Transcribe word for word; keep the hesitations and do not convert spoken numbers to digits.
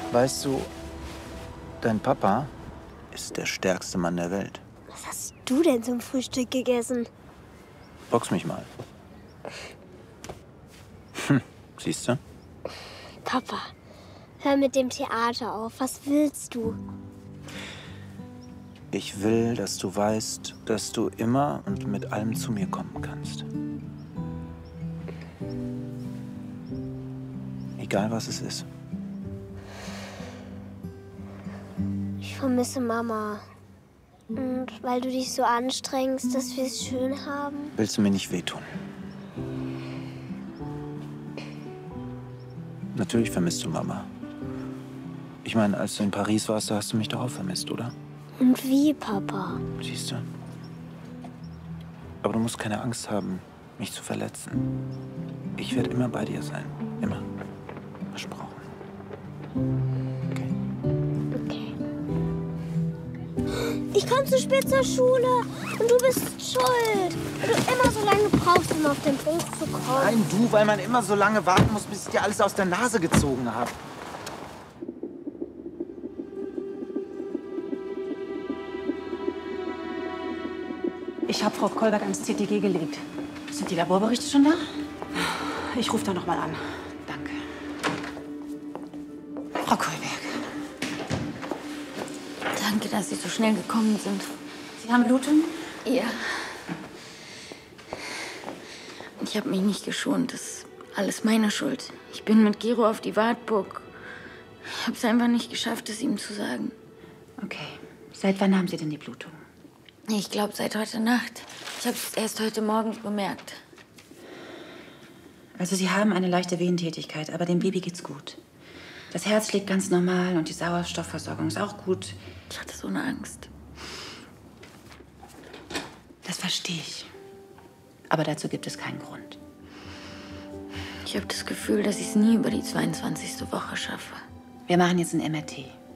Weißt du, dein Papa ist der stärkste Mann der Welt. Was hast du denn zum Frühstück gegessen? Box mich mal. Hm, siehst du? Papa, hör mit dem Theater auf. Was willst du? Ich will, dass du weißt, dass du immer und mit allem zu mir kommen kannst. Egal, was es ist. Ich vermisse Mama. Und weil du dich so anstrengst, dass wir es schön haben. Willst du mir nicht wehtun? Natürlich vermisst du Mama. Ich meine, als du in Paris warst, da hast du mich doch auch vermisst, oder? Und wie, Papa? Siehst du? Aber du musst keine Angst haben, mich zu verletzen. Ich werde immer bei dir sein. Immer. Versprochen. Okay. Okay. Ich komme zu spät zur Schule und du bist schuld, weil du immer so lange brauchst, um auf den Punkt zu kommen. Nein, du, weil man immer so lange warten muss, bis ich dir alles aus der Nase gezogen habe. Ich habe Frau Kolberg ans C T G gelegt. Sind die Laborberichte schon da? Ich rufe da noch mal an. Danke. Frau Kolberg. Danke, dass Sie so schnell gekommen sind. Sie haben Blutung? Ja. Ich habe mich nicht geschont. Das ist alles meine Schuld. Ich bin mit Gero auf die Wartburg. Ich habe es einfach nicht geschafft, es ihm zu sagen. Okay. Seit wann haben Sie denn die Blutung? Ich glaube, seit heute Nacht. Ich habe es erst heute Morgen bemerkt. Also Sie haben eine leichte Venentätigkeit, aber dem Baby geht's gut. Das Herz schlägt ganz normal und die Sauerstoffversorgung ist auch gut. Ich hatte so eine Angst. Das verstehe ich. Aber dazu gibt es keinen Grund. Ich habe das Gefühl, dass ich es nie über die zweiundzwanzigste Woche schaffe. Wir machen jetzt ein M R T.